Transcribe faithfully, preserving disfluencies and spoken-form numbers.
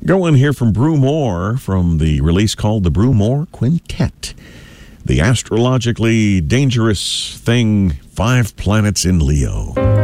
Going here from Brew More from the release called the Brew More Quintet. The astrologically dangerous thing, five planets in Leo.